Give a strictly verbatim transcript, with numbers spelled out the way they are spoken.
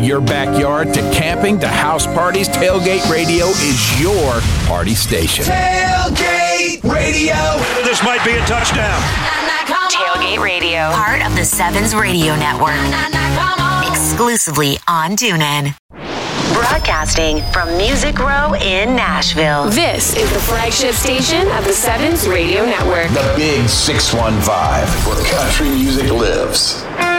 your backyard to camping to house parties, Tailgate Radio is your party station. Tailgate Radio. This might be a touchdown. Tailgate Radio, part of the Sevens Radio Network. Exclusively on TuneIn. Broadcasting from Music Row in Nashville. This is the flagship station of the Sevens Radio Network. The Big six one five, where country music lives.